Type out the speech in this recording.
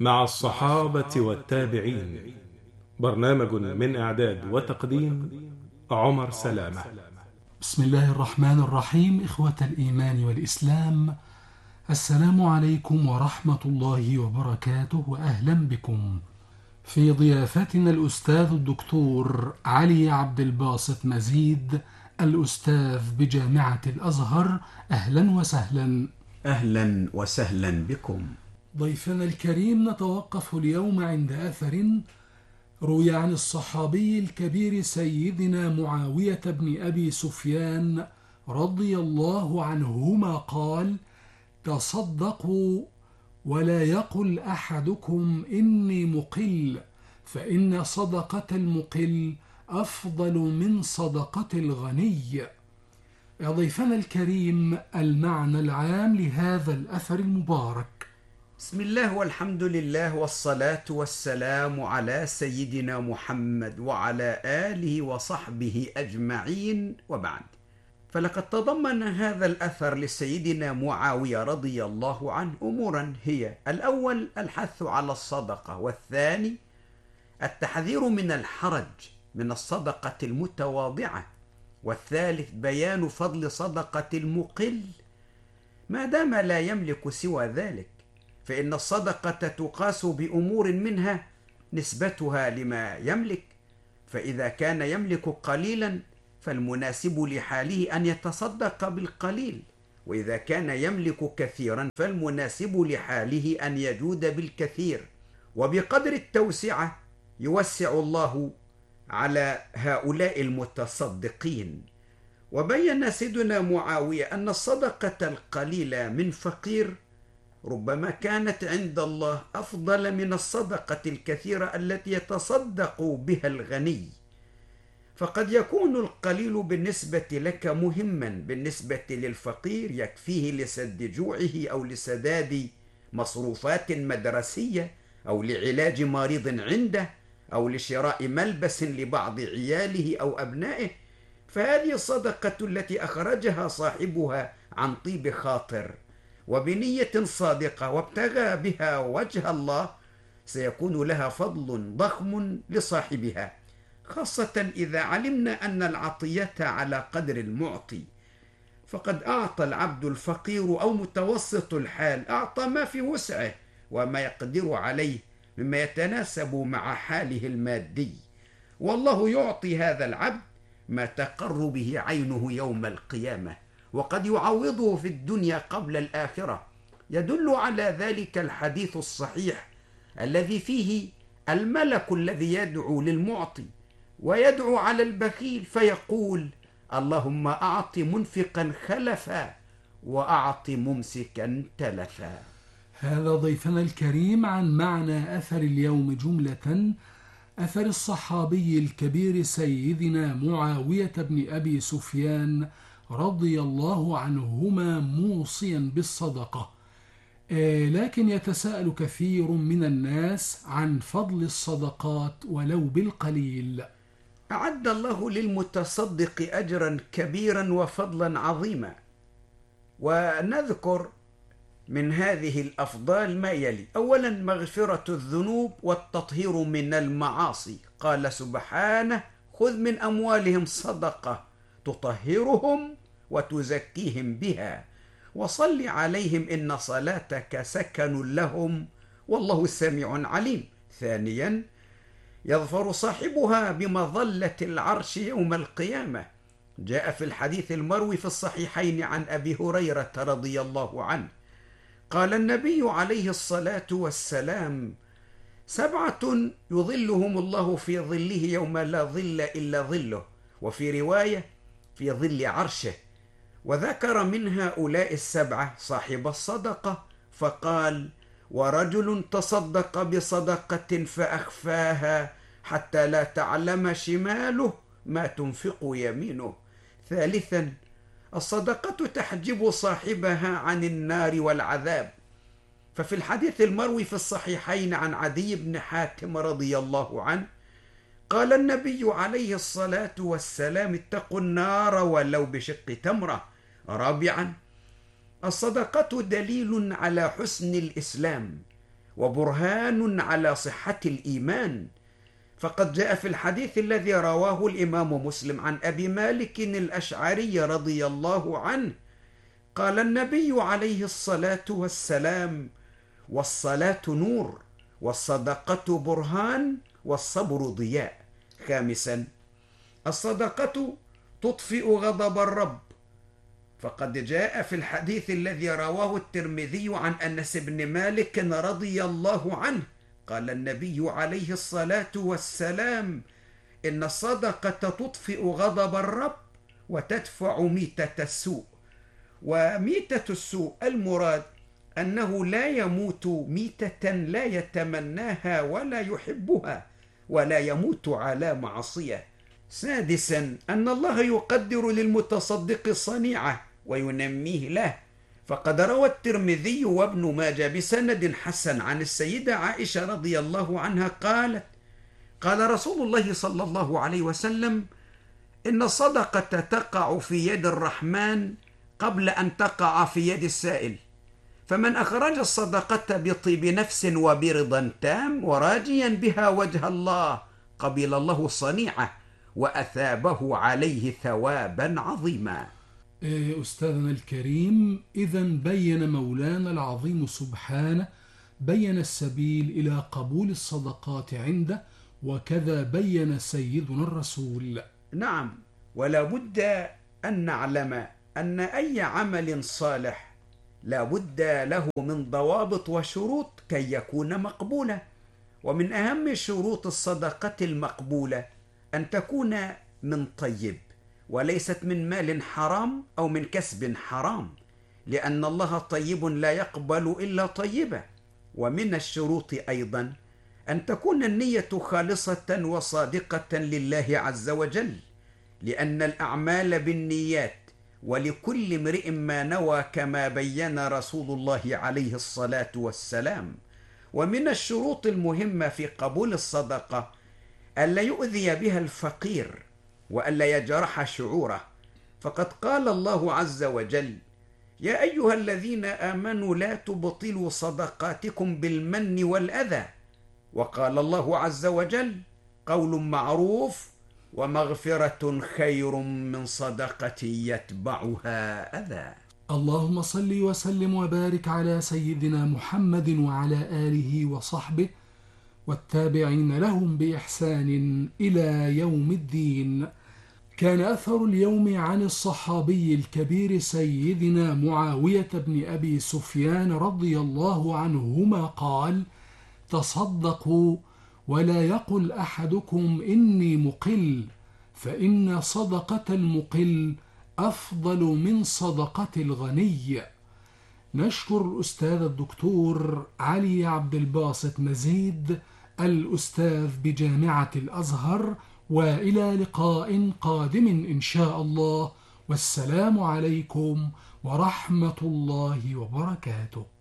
مع الصحابة والتابعين. برنامج من إعداد وتقديم عمر سلامة. بسم الله الرحمن الرحيم. إخوة الإيمان والإسلام، السلام عليكم ورحمة الله وبركاته، وأهلا بكم في ضيافتنا الأستاذ الدكتور علي عبد الباسط مزيد، الأستاذ بجامعة الأزهر. أهلا وسهلا. أهلا وسهلا بكم. ضيفنا الكريم، نتوقف اليوم عند أثر روي عن الصحابي الكبير سيدنا معاوية بن أبي سفيان رضي الله عنهما قال: تصدقوا ولا يقل أحدكم إني مقل، فإن صدقة المقل أفضل من صدقة الغني. يا ضيفنا الكريم، المعنى العام لهذا الأثر المبارك. بسم الله والحمد لله والصلاة والسلام على سيدنا محمد وعلى آله وصحبه أجمعين، وبعد. فلقد تضمن هذا الأثر لسيدنا معاوية رضي الله عنه أمورا هي: الأول الحث على الصدقة، والثاني التحذير من الحرج من الصدقة المتواضعة، والثالث بيان فضل صدقة المقل ما دام لا يملك سوى ذلك، فإن الصدقة تقاس بأمور منها نسبتها لما يملك، فإذا كان يملك قليلا فالمناسب لحاله أن يتصدق بالقليل، وإذا كان يملك كثيرا فالمناسب لحاله أن يجود بالكثير، وبقدر التوسعة يوسع الله على هؤلاء المتصدقين. وبين سيدنا معاوية أن الصدقة القليلة من فقير ربما كانت عند الله أفضل من الصدقة الكثيرة التي يتصدق بها الغني، فقد يكون القليل بالنسبة لك مهما بالنسبة للفقير، يكفيه لسد جوعه أو لسداد مصروفات مدرسية أو لعلاج مريض عنده أو لشراء ملبس لبعض عياله أو أبنائه، فهذه الصدقة التي أخرجها صاحبها عن طيب خاطر وبنية صادقة وابتغى بها وجه الله سيكون لها فضل ضخم لصاحبها، خاصة إذا علمنا أن العطية على قدر المعطي. فقد أعطى العبد الفقير أو متوسط الحال أعطى ما في وسعه وما يقدر عليه مما يتناسب مع حاله المادي، والله يعطي هذا العبد ما تقر به عينه يوم القيامة، وقد يعوضه في الدنيا قبل الآخرة. يدل على ذلك الحديث الصحيح الذي فيه الملك الذي يدعو للمعطي ويدعو على البخيل فيقول: اللهم أعط منفقا خلفا وأعط ممسكا تلفا. هذا ضيفنا الكريم عن معنى أثر اليوم جملة. أثر الصحابي الكبير سيدنا معاوية بن أبي سفيان رضي الله عنهما موصيا بالصدقة، لكن يتساءل كثير من الناس عن فضل الصدقات ولو بالقليل. أعد الله للمتصدق أجرا كبيرا وفضلا عظيما، ونذكر من هذه الأفضال ما يلي: أولا مغفرة الذنوب والتطهير من المعاصي، قال سبحانه: خذ من أموالهم صدقة تطهرهم وتزكيهم بها وصل عليهم إن صلاتك سكن لهم والله سميع عليم. ثانيا يظفر صاحبها بمظلة العرش يوم القيامة، جاء في الحديث المروي في الصحيحين عن أبي هريرة رضي الله عنه قال النبي عليه الصلاة والسلام: 7 يظلهم الله في ظله يوم لا ظل إلا ظله، وفي رواية في ظل عرشه، وذكر من هؤلاء 7 صاحب الصدقة فقال: ورجل تصدق بصدقة فأخفاها حتى لا تعلم شماله ما تنفق يمينه. ثالثا الصدقة تحجب صاحبها عن النار والعذاب، ففي الحديث المروي في الصحيحين عن عدي بن حاتم رضي الله عنه قال النبي عليه الصلاة والسلام: اتقوا النار ولو بشق تمرة. رابعا الصدقة دليل على حسن الإسلام، وبرهان على صحة الإيمان. فقد جاء في الحديث الذي رواه الإمام مسلم عن أبي مالك الأشعري رضي الله عنه قال النبي عليه الصلاة والسلام: والصلاة نور، والصدقة برهان، والصبر ضياء. خامسا، الصدقة تطفئ غضب الرب، فقد جاء في الحديث الذي رواه الترمذي عن أنس بن مالك رضي الله عنه قال النبي عليه الصلاة والسلام: إن الصدقة تطفئ غضب الرب وتدفع ميتة السوء. وميتة السوء المراد أنه لا يموت ميتة لا يتمناها ولا يحبها، ولا يموت على معصية. سادسا، أن الله يقدر للمتصدق صنيعه وينميه له، فقد روى الترمذي وابن ماجه بسند حسن عن السيدة عائشة رضي الله عنها قالت: قال رسول الله صلى الله عليه وسلم: إن الصدقة تقع في يد الرحمن قبل أن تقع في يد السائل، فمن أخرج الصدقة بطيب نفس وبرضا تام وراجيا بها وجه الله قبل الله صنيعه وأثابه عليه ثوابا عظيما. أستاذنا الكريم، إذا بين مولانا العظيم سبحانه بين السبيل إلى قبول الصدقات عنده، وكذا بين سيدنا الرسول. نعم، ولا بد أن نعلم أن أي عمل صالح لا بد له من ضوابط وشروط كي يكون مقبولا. ومن أهم شروط الصدقة المقبولة أن تكون من طيب، وليست من مال حرام أو من كسب حرام، لأن الله طيب لا يقبل إلا طيبا. ومن الشروط أيضا أن تكون النية خالصة وصادقة لله عز وجل، لأن الأعمال بالنيات ولكل امرئ ما نوى كما بين رسول الله عليه الصلاة والسلام. ومن الشروط المهمة في قبول الصدقة ألا يؤذي بها الفقير وألا يجرح شعوره، فقد قال الله عز وجل: يا أيها الذين آمنوا لا تبطلوا صدقاتكم بالمن والأذى. وقال الله عز وجل: قول معروف ومغفرة خير من صدقة يتبعها أذى. اللهم صل وسلم وبارك على سيدنا محمد وعلى آله وصحبه والتابعين لهم بإحسان إلى يوم الدين. كان أثر اليوم عن الصحابي الكبير سيدنا معاوية بن أبي سفيان رضي الله عنهما قال: تصدقوا ولا يقل أحدكم إني مقل، فإن صدقة المقل أفضل من صدقة الغني. نشكر الأستاذ الدكتور علي عبد الباسط مزيد الأستاذ بجامعة الأزهر، وإلى لقاء قادم إن شاء الله، والسلام عليكم ورحمة الله وبركاته.